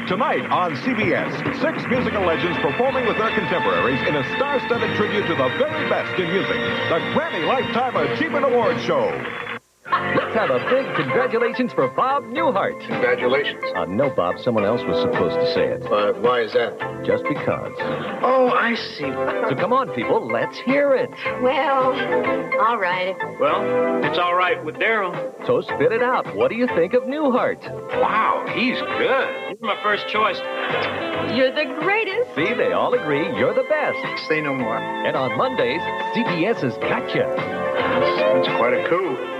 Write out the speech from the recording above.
Tonight on CBS, 6 musical legends performing with their contemporaries in a star-studded tribute to the very best in music. The Grammy Lifetime Achievement Award Show. Let's have a big congratulations for Bob Newhart. Congratulations. No, Bob, someone else was supposed to say it. Why is that? Just because. Oh, I see. So come on, people, let's hear it. Well, all right. Well, it's all right with Daryl. So spit it out. What do you think of Newhart? Wow, he's good. He's my first choice. You're the greatest. See, they all agree you're the best. Say no more. And on Mondays, CBS's Gotcha. That's quite a coup.